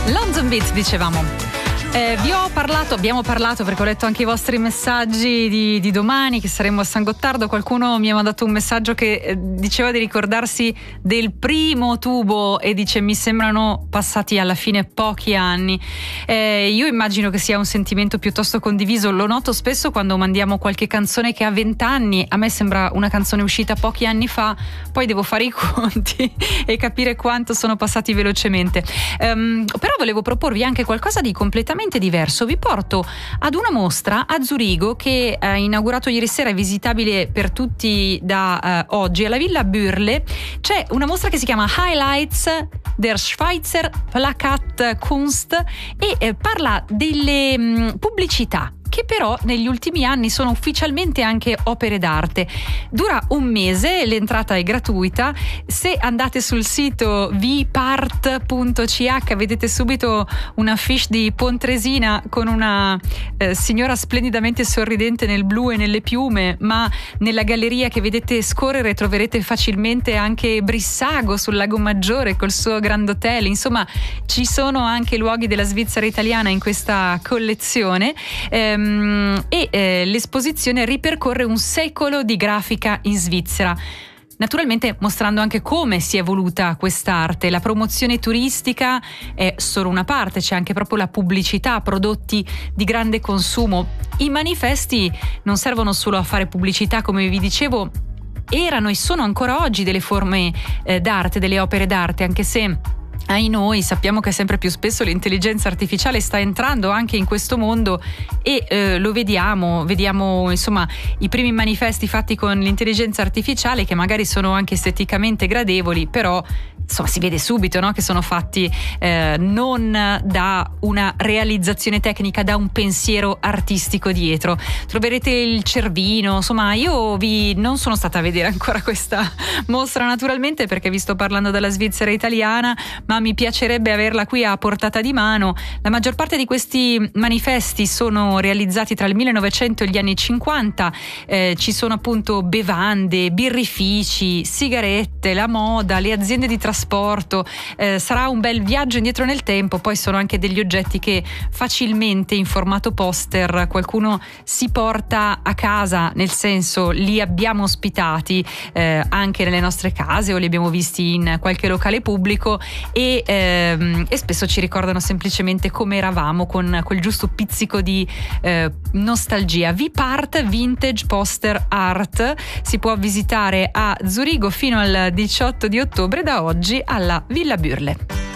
London Beat, dicevamo. Abbiamo parlato perché ho letto anche i vostri messaggi di domani, che saremo a San Gottardo. Qualcuno mi ha mandato un messaggio che diceva di ricordarsi del primo tubo e dice: mi sembrano passati alla fine pochi anni. Io immagino che sia un sentimento piuttosto condiviso, lo noto spesso quando mandiamo qualche canzone che ha 20 anni, a me sembra una canzone uscita pochi anni fa, poi devo fare i conti e capire quanto sono passati velocemente. Però volevo proporvi anche qualcosa di completamente diverso. Vi porto ad una mostra a Zurigo che ha inaugurato ieri sera, è visitabile per tutti da oggi alla Villa Bürle. C'è una mostra che si chiama Highlights der Schweizer Plakatkunst e parla delle pubblicità che però negli ultimi anni sono ufficialmente anche opere d'arte. Dura un mese, l'entrata è gratuita. Se andate sul sito vpart.ch vedete subito una affiche di Pontresina con una signora splendidamente sorridente nel blu e nelle piume, ma nella galleria che vedete scorrere troverete facilmente anche Brissago sul Lago Maggiore col suo Grand Hotel. Insomma, ci sono anche luoghi della Svizzera italiana in questa collezione. L'esposizione ripercorre un secolo di grafica in Svizzera, naturalmente mostrando anche come si è evoluta quest'arte. La promozione turistica è solo una parte, c'è anche proprio la pubblicità, prodotti di grande consumo. I manifesti non servono solo a fare pubblicità, come vi dicevo, erano e sono ancora oggi delle forme d'arte, delle opere d'arte, anche se noi sappiamo che sempre più spesso l'intelligenza artificiale sta entrando anche in questo mondo e lo vediamo insomma i primi manifesti fatti con l'intelligenza artificiale che magari sono anche esteticamente gradevoli, però insomma si vede subito, no? Che sono fatti non da una realizzazione tecnica, da un pensiero artistico dietro. Troverete il Cervino, insomma io non sono stata a vedere ancora questa mostra naturalmente perché vi sto parlando della Svizzera italiana, ma mi piacerebbe averla qui a portata di mano. La maggior parte di questi manifesti sono realizzati tra il 1900 e gli anni 50, ci sono appunto bevande, birrifici, sigarette, la moda, le aziende di trasporto. Sarà un bel viaggio indietro nel tempo. Poi sono anche degli oggetti che facilmente in formato poster qualcuno si porta a casa, nel senso li abbiamo ospitati anche nelle nostre case o li abbiamo visti in qualche locale pubblico e spesso ci ricordano semplicemente come eravamo, con quel giusto pizzico di nostalgia. Vpart Vintage Poster Art si può visitare a Zurigo fino al 18 di ottobre, da oggi alla Villa Bürle.